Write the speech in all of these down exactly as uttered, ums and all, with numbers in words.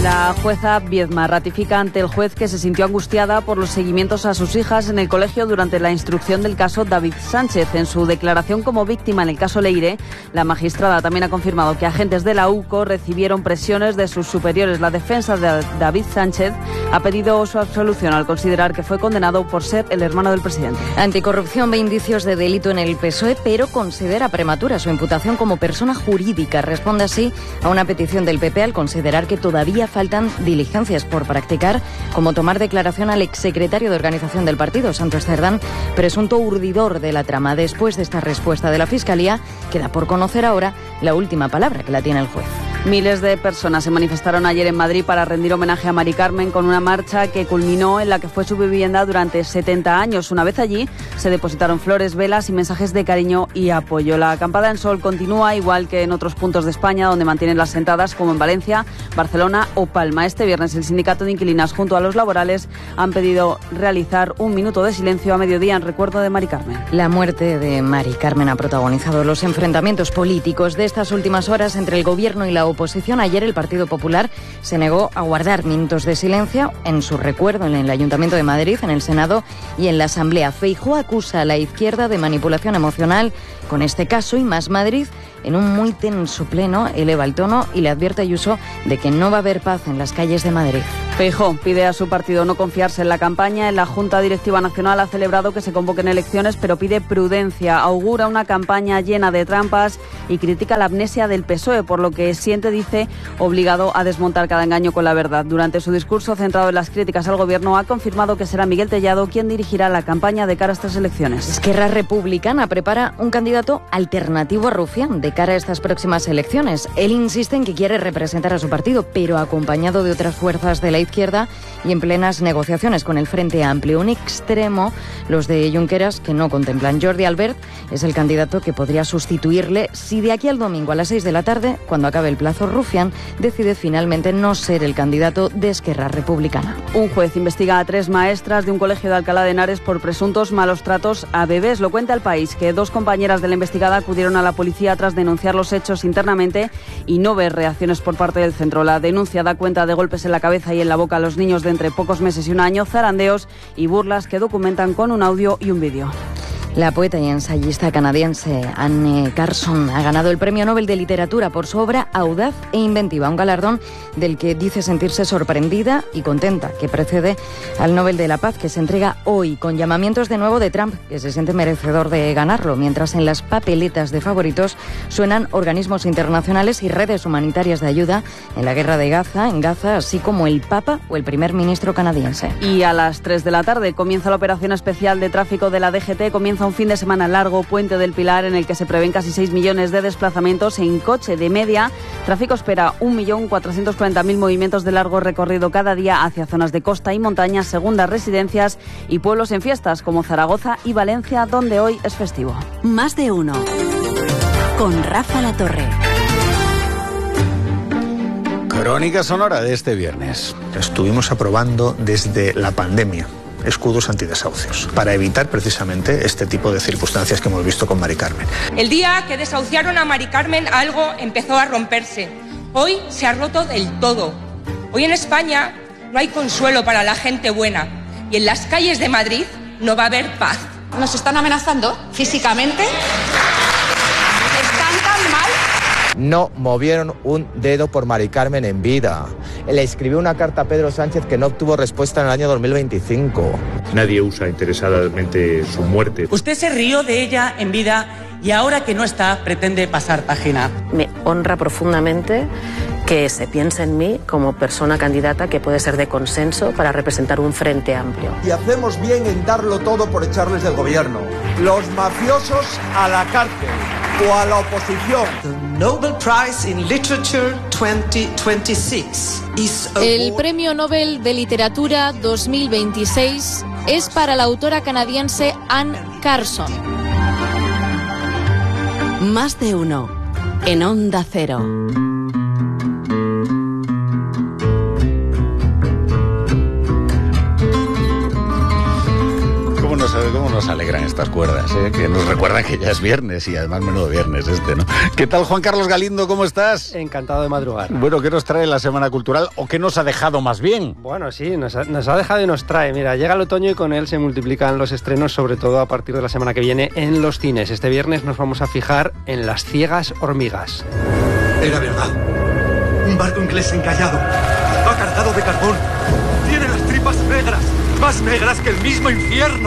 La jueza Viedma ratifica ante el juez que se sintió angustiada por los seguimientos a sus hijas en el colegio durante la instrucción del caso David Sánchez. En su declaración como víctima en el caso Leire, la magistrada también ha confirmado que agentes de la U C O recibieron presiones de sus superiores. La defensa de David Sánchez ha pedido su absolución al considerar que fue condenado por ser el hermano del presidente. Anticorrupción ve indicios de delito en el P S O E, pero considera prematura su imputación como persona jurídica. Responde así a una petición del P P al considerar que todavía faltan diligencias por practicar, como tomar declaración al exsecretario de organización del partido, Santos Cerdán, presunto urdidor de la trama. Después de esta respuesta de la Fiscalía, queda por conocer ahora la última palabra que la tiene el juez. Miles de personas se manifestaron ayer en Madrid para rendir homenaje a Mari Carmen con una marcha que culminó en la que fue su vivienda durante setenta años. Una vez allí, se depositaron flores, velas y mensajes de cariño y apoyo. La acampada en Sol continúa, igual que en otros puntos de España, donde mantienen las sentadas, como en Valencia, Barcelona o Palma. Este viernes, el sindicato de inquilinas, junto a los laborales, han pedido realizar un minuto de silencio a mediodía en recuerdo de Mari Carmen. La muerte de Mari Carmen ha protagonizado los enfrentamientos políticos de estas últimas horas entre el gobierno y la oposición. Ayer el Partido Popular se negó a guardar minutos de silencio en su recuerdo en el Ayuntamiento de Madrid, en el Senado y en la Asamblea. Feijóo acusa a la izquierda de manipulación emocional con este caso y Más Madrid, en un muy tenso pleno, eleva el tono y le advierte a Ayuso de que no va a haber paz en las calles de Madrid. Feijóo pide a su partido no confiarse en la campaña. En la Junta Directiva Nacional ha celebrado que se convoquen elecciones, pero pide prudencia. Augura una campaña llena de trampas y critica la amnesia del P S O E, por lo que siente, dice, obligado a desmontar cada engaño con la verdad. Durante su discurso centrado en las críticas al gobierno, ha confirmado que será Miguel Tellado quien dirigirá la campaña de cara a estas elecciones. Esquerra Republicana prepara un candidato alternativo a Rufián de cara a estas próximas elecciones. Él insiste en que quiere representar a su partido, pero acompañado de otras fuerzas de la izquierda y en plenas negociaciones con el Frente Amplio. Un extremo, los de Junqueras, que no contemplan. Jordi Albert es el candidato que podría sustituirle si de aquí al domingo a las seis de la tarde, cuando acabe el plazo, Rufián decide finalmente no ser el candidato de Esquerra Republicana. Un juez investiga a tres maestras de un colegio de Alcalá de Henares por presuntos malos tratos a bebés. Lo cuenta El País, que dos compañeras de la investigada acudieron a la policía tras denunciar los hechos internamente y no ver reacciones por parte del centro. La denuncia da cuenta de golpes en la cabeza y en la boca a los niños de entre pocos meses y un año, zarandeos y burlas que documentan con un audio y un vídeo. La poeta y ensayista canadiense Anne Carson ha ganado el Premio Nobel de Literatura por su obra Audaz e Inventiva, un galardón del que dice sentirse sorprendida y contenta, que precede al Nobel de la Paz, que se entrega hoy, con llamamientos de nuevo de Trump, que se siente merecedor de ganarlo, mientras en las papeletas de favoritos suenan organismos internacionales y redes humanitarias de ayuda en la guerra de Gaza, en Gaza, así como el Papa o el primer ministro canadiense. Y a las tres de la tarde comienza la operación especial de tráfico de la D G T, comienza un fin de semana largo, Puente del Pilar, en el que se prevén casi seis millones de desplazamientos en coche. De media, tráfico espera un millón cuatrocientos cuarenta mil movimientos de largo recorrido cada día hacia zonas de costa y montaña, segundas residencias y pueblos en fiestas como Zaragoza y Valencia, donde hoy es festivo. Más de uno. Con Rafa La Torre. Crónica sonora de este viernes. Estuvimos aprobando desde la pandemia escudos antidesahucios, para evitar precisamente este tipo de circunstancias que hemos visto con Mari Carmen. El día que desahuciaron a Mari Carmen, algo empezó a romperse. Hoy se ha roto del todo. Hoy en España no hay consuelo para la gente buena y en las calles de Madrid no va a haber paz. Nos están amenazando físicamente. Están tan mal. No movieron un dedo por Mari Carmen en vida. Le escribió una carta a Pedro Sánchez que no obtuvo respuesta en el año dos mil veinticinco. Nadie usa interesadamente su muerte. Usted se rió de ella en vida y ahora que no está pretende pasar página. Me honra profundamente que se piense en mí como persona candidata que puede ser de consenso para representar un frente amplio. Y hacemos bien en darlo todo por echarles del gobierno. Los mafiosos a la cárcel o a la oposición. The Nobel Prize in Literature veinte veintiséis is El Premio Nobel de Literatura dos mil veintiséis es para la autora canadiense Anne Carson. Más de uno. En Onda Cero. cómo nos alegran estas cuerdas, ¿eh? Que nos recuerdan que ya es viernes y además menudo viernes este, ¿no? ¿Qué tal, Juan Carlos Galindo? ¿Cómo estás? Encantado de madrugar. Bueno, ¿qué nos trae la Semana Cultural o qué nos ha dejado más bien? Bueno, sí, nos ha, nos ha dejado y nos trae. Mira, llega el otoño y con él se multiplican los estrenos, sobre todo a partir de la semana que viene en los cines. Este viernes nos vamos a fijar en Las ciegas hormigas. Era verdad. Un barco inglés encallado. Va cargado de carbón. Tiene las tripas negras. Más negras que el mismo infierno.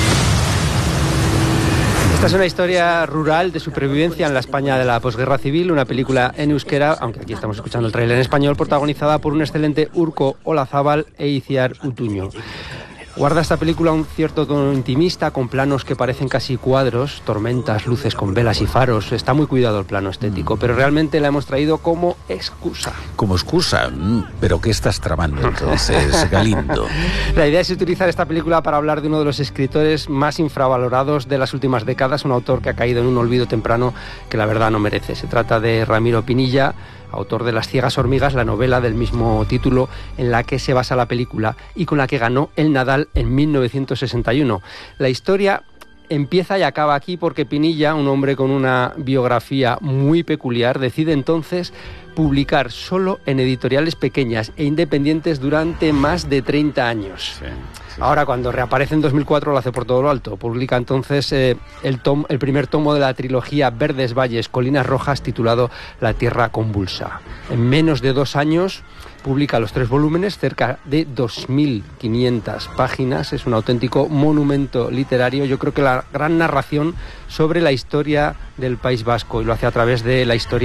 Esta es una historia rural de supervivencia en la España de la posguerra civil, una película en euskera, aunque aquí estamos escuchando el tráiler en español, protagonizada por un excelente Urko Olazábal e Itziar Utuño. Guarda esta película un cierto tono intimista, con planos que parecen casi cuadros, tormentas, luces con velas y faros. Está muy cuidado el plano estético, pero realmente la hemos traído como excusa. Como excusa, ¿pero qué estás tramando entonces, Galindo? La idea es utilizar esta película para hablar de uno de los escritores más infravalorados de las últimas décadas, un autor que ha caído en un olvido temprano que la verdad no merece. Se trata de Ramiro Pinilla, autor de Las ciegas hormigas, la novela del mismo título en la que se basa la película y con la que ganó el Nadal en mil novecientos sesenta y uno. La historia empieza y acaba aquí porque Pinilla, un hombre con una biografía muy peculiar, decide entonces publicar solo en editoriales pequeñas e independientes durante más de treinta años. Sí, sí. Ahora, cuando reaparece en dos mil cuatro, lo hace por todo lo alto. Publica entonces eh, el, tom, el primer tomo de la trilogía Verdes Valles, Colinas Rojas, titulado La Tierra Convulsa. En menos de dos años publica los tres volúmenes, cerca de dos mil quinientas páginas. Es un auténtico monumento literario. Yo creo que la gran narración sobre la historia del País Vasco, y lo hace a través de la historia